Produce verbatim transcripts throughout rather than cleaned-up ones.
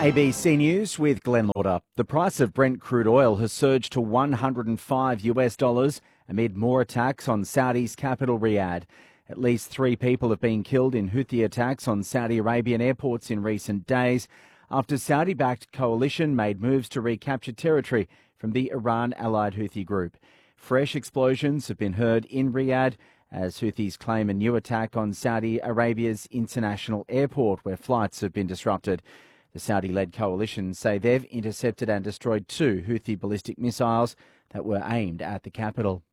A B C News with Glenn Lauder. The price of Brent crude oil has surged to one hundred five US dollars amid more attacks on Saudi's capital Riyadh. At least three people have been killed in Houthi attacks on Saudi Arabian airports in recent days after Saudi-backed coalition made moves to recapture territory from the Iran-allied Houthi group. Fresh explosions have been heard in Riyadh as Houthis claim a new attack on Saudi Arabia's international airport where flights have been disrupted. The Saudi-led coalition say they've intercepted and destroyed two Houthi ballistic missiles that were aimed at the capital.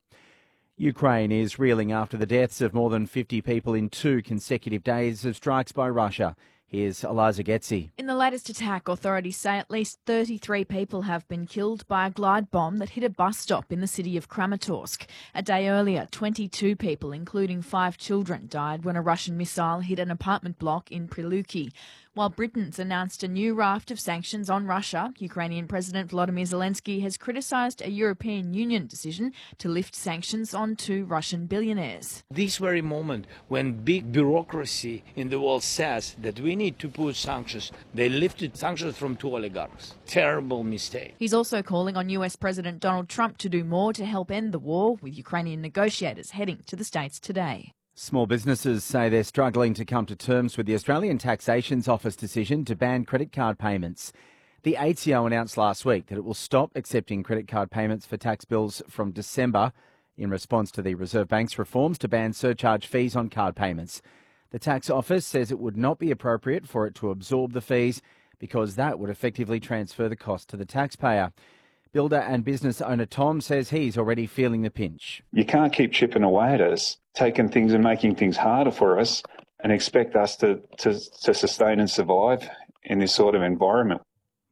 Ukraine is reeling after the deaths of more than fifty people in two consecutive days of strikes by Russia. Here's Eliza Getzi. In the latest attack, authorities say at least thirty-three people have been killed by a glide bomb that hit a bus stop in the city of Kramatorsk. A day earlier, twenty-two people, including five children, died when a Russian missile hit an apartment block in Priluki. While Britain's announced a new raft of sanctions on Russia, Ukrainian President Volodymyr Zelensky has criticised a European Union decision to lift sanctions on two Russian billionaires. This very moment when big bureaucracy in the world says that we need to put sanctions, they lifted sanctions from two oligarchs. Terrible mistake. He's also calling on U S President Donald Trump to do more to help end the war, with Ukrainian negotiators heading to the States today. Small businesses say they're struggling to come to terms with the Australian Taxation's Office decision to ban credit card payments. The A T O announced last week that it will stop accepting credit card payments for tax bills from December in response to the Reserve Bank's reforms to ban surcharge fees on card payments. The Tax Office says it would not be appropriate for it to absorb the fees because that would effectively transfer the cost to the taxpayer. Builder and business owner Tom says he's already feeling the pinch. You can't keep chipping away at us, taking things and making things harder for us and expect us to, to, to sustain and survive in this sort of environment.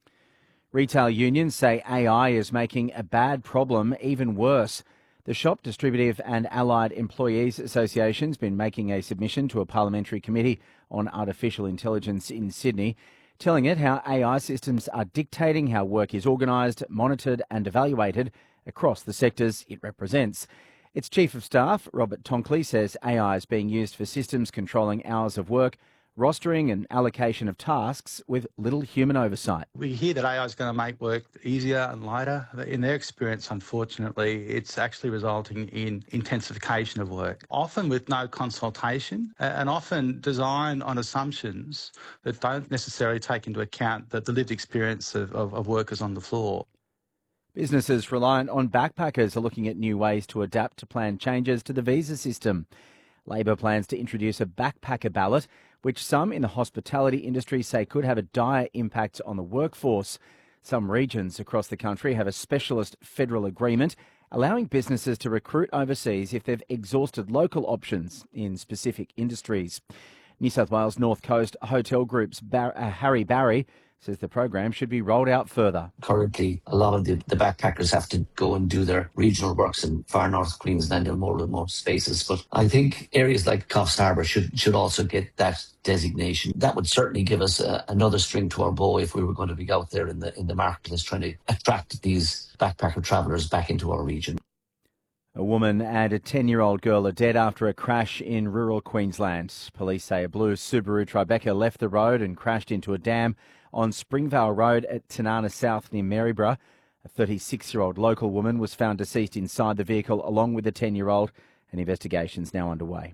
Retail unions say A I is making a bad problem even worse. The Shop, Distributive and Allied Employees Association has been making a submission to a parliamentary committee on artificial intelligence in Sydney, telling it how A I systems are dictating how work is organised, monitored and evaluated across the sectors it represents. Its Chief of Staff, Robert Tonkley, says A I is being used for systems controlling hours of work, rostering and allocation of tasks with little human oversight. We hear that A I is going to make work easier and lighter. In their experience, unfortunately, it's actually resulting in intensification of work, often with no consultation and often designed on assumptions that don't necessarily take into account the, the lived experience of, of, of workers on the floor. Businesses reliant on backpackers are looking at new ways to adapt to planned changes to the visa system. Labor plans to introduce a backpacker ballot, which some in the hospitality industry say could have a dire impact on the workforce. Some regions across the country have a specialist federal agreement allowing businesses to recruit overseas if they've exhausted local options in specific industries. New South Wales North Coast Hotel Group's Bar- uh, Harry Barry says the program should be rolled out further. Currently, a lot of the, the backpackers have to go and do their regional works in far north Queensland and more remote spaces. But I think areas like Coffs Harbour should should also get that designation. That would certainly give us a, another string to our bow if we were going to be out there in the in the marketplace trying to attract these backpacker travellers back into our region. A woman and a ten-year-old girl are dead after a crash in rural Queensland. Police say a blue Subaru Tribeca left the road and crashed into a dam on Springvale Road at Tanana South near Maryborough. A thirty-six-year-old local woman was found deceased inside the vehicle along with a ten-year-old, and investigations now underway.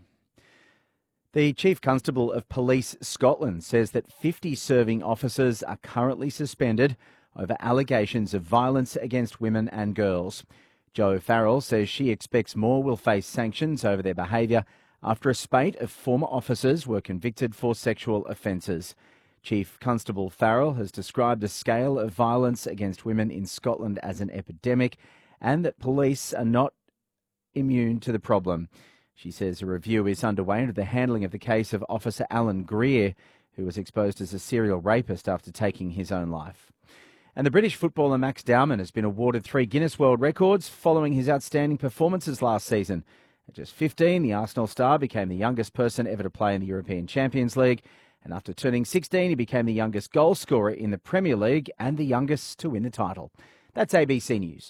The Chief Constable of Police Scotland says that fifty serving officers are currently suspended over allegations of violence against women and girls. Jo Farrell says she expects more will face sanctions over their behaviour after a spate of former officers were convicted for sexual offences. Chief Constable Farrell has described the scale of violence against women in Scotland as an epidemic and that police are not immune to the problem. She says a review is underway into the handling of the case of Officer Alan Greer, who was exposed as a serial rapist after taking his own life. And the British footballer Max Dowman has been awarded three Guinness World Records following his outstanding performances last season. At just fifteen, the Arsenal star became the youngest person ever to play in the European Champions League. And after turning sixteen, he became the youngest goal scorer in the Premier League and the youngest to win the title. That's A B C News.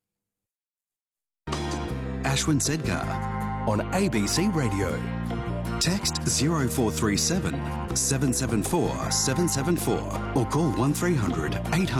Ashwin Sedgar on A B C Radio. Text zero four three seven, seven seven four, seven seven four or call one three hundred, eight hundred